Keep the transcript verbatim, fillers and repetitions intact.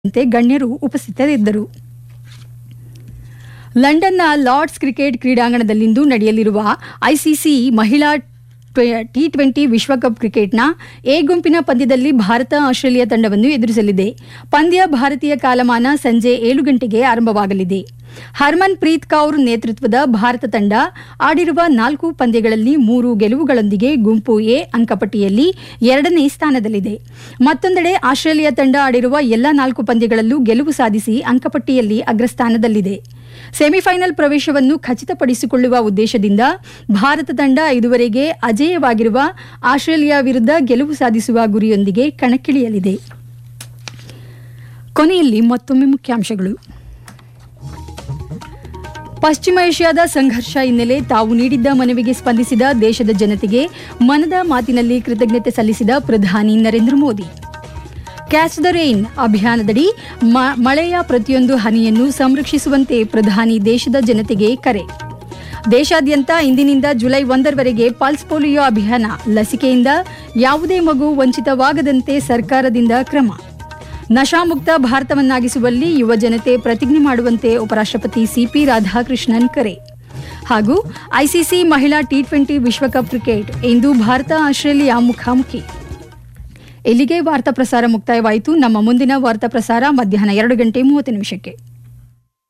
ಗಣ್ಯರು ಉಪಸ್ಥಿತರಿದ್ದರು. ಲಂಡನ್ನ ಲಾರ್ಡ್ಸ್ ಕ್ರಿಕೆಟ್ ಕ್ರೀಡಾಂಗಣದಲ್ಲಿಂದು ನಡೆಯಲಿರುವ ಐಸಿಸಿ ಮಹಿಳಾ ಟಿ ಟ್ವೆಂಟಿ ವಿಶ್ವಕಪ್ ಕ್ರಿಕೆಟ್ನ ಎ ಗುಂಪಿನ ಪಂದ್ಯದಲ್ಲಿ ಭಾರತ ಆಸ್ಟ್ರೇಲಿಯಾ ತಂಡವನ್ನು ಎದುರಿಸಲಿದೆ. ಪಂದ್ಯ ಭಾರತೀಯ ಕಾಲಮಾನ ಸಂಜೆ ಏಳು ಗಂಟೆಗೆ ಆರಂಭವಾಗಲಿದೆ. ಹರ್ಮನ್ ಪ್ರೀತ್ ಕೌರ್ ನೇತೃತ್ವದ ಭಾರತ ತಂಡ ಆಡಿರುವ ನಾಲ್ಕು ಪಂದ್ಯಗಳಲ್ಲಿ ಮೂರು ಗೆಲುವುಗಳೊಂದಿಗೆ ಗುಂಪು ಎ ಅಂಕಪಟ್ಟಿಯಲ್ಲಿ ಎರಡನೇ ಸ್ಥಾನದಲ್ಲಿದೆ. ಮತ್ತೊಂದೆಡೆ ಆಸ್ಟ್ರೇಲಿಯಾ ತಂಡ ಆಡಿರುವ ಎಲ್ಲಾ ನಾಲ್ಕು ಪಂದ್ಯಗಳಲ್ಲೂ ಗೆಲುವು ಸಾಧಿಸಿ ಅಂಕಪಟ್ಟಿಯಲ್ಲಿ ಅಗ್ರಸ್ಥಾನದಲ್ಲಿದೆ. ಸೆಮಿಫೈನಲ್ ಪ್ರವೇಶವನ್ನು ಖಚಿತಪಡಿಸಿಕೊಳ್ಳುವ ಉದ್ದೇಶದಿಂದ ಭಾರತ ತಂಡ ಇದುವರೆಗೆ ಅಜೇಯವಾಗಿರುವ ಆಸ್ಟ್ರೇಲಿಯಾ ವಿರುದ್ಧ ಗೆಲುವು ಸಾಧಿಸುವ ಗುರಿಯೊಂದಿಗೆ ಕಣಕ್ಕಿಳಿಯಲಿದೆ. ಕೊನೆಯಲ್ಲಿ ಮತ್ತೊಮ್ಮೆ ಮುಖ್ಯಾಂಶಗಳು. ಪಶ್ಚಿಮ ಏಷ್ಯಾದ ಸಂಘರ್ಷ ಹಿನ್ನೆಲೆ ತಾವು ನೀಡಿದ್ದ ಮನವಿಗೆ ಸ್ಪಂದಿಸಿದ ದೇಶದ ಜನತೆಗೆ ಮನದ ಮಾತಿನಲ್ಲಿ ಕೃತಜ್ಞತೆ ಸಲ್ಲಿಸಿದ ಪ್ರಧಾನಿ Narendra Modi. Catch the rain ಅಭಿಯಾನದಡಿ ಮಳೆಯ ಪ್ರತಿಯೊಂದು ಹನಿಯನ್ನು ಸಂರಕ್ಷಿಸುವಂತೆ ಪ್ರಧಾನಿ ದೇಶದ ಜನತೆಗೆ ಕರೆ. ದೇಶಾದ್ಯಂತ ಇಂದಿನಿಂದ ಜುಲೈ ಒಂದರವರೆಗೆ ಪಲ್ಸ್ ಪೋಲಿಯೋ ಅಭಿಯಾನ, ಲಸಿಕೆಯಿಂದ ಯಾವುದೇ ಮಗು ವಂಚಿತವಾಗದಂತೆ ಸರ್ಕಾರದಿಂದ ಕ್ರಮ. ನಶಾಮುಕ್ತ ಭಾರತವನ್ನಾಗಿಸುವಲ್ಲಿ ಯುವ ಜನತೆ ಪ್ರತಿಜ್ಞೆ ಮಾಡುವಂತೆ ಉಪರಾಷ್ಟ್ರಪತಿ ಸಿಪಿ ರಾಧಾಕೃಷ್ಣನ್ ಕರೆ. ಹಾಗೂ ಐಸಿಸಿ ಮಹಿಳಾ ಟಿ ಟ್ವೆಂಟಿ ವಿಶ್ವಕಪ್ ಕ್ರಿಕೆಟ್ ಇಂದು ಭಾರತ ಆಸ್ಟ್ರೇಲಿಯಾ ಮುಖಾಮುಖಿ. ಇಲ್ಲಿಗೆ ವಾರ್ತಾ ಪ್ರಸಾರ ಮುಕ್ತಾಯವಾಯಿತು. ನಮ್ಮ ಮುಂದಿನ ವಾರ್ತಾ ಪ್ರಸಾರ ಮಧ್ಯಾಹ್ನ ಎರಡು ಗಂಟೆ ಮೂವತ್ತು ನಿಮಿಷಕ್ಕೆ.